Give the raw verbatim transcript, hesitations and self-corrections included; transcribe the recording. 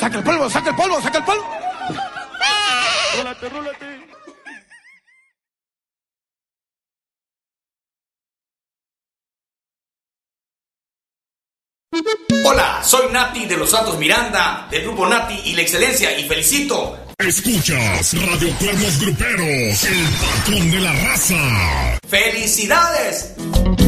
Saca el polvo, saca el polvo, saca el polvo. Rólate, rólate. Hola, soy Nati de los Santos Miranda, del grupo Nati y la Excelencia, y felicito. Escuchas Radio Cuernos Gruperos, el patrón de la raza. ¡Felicidades!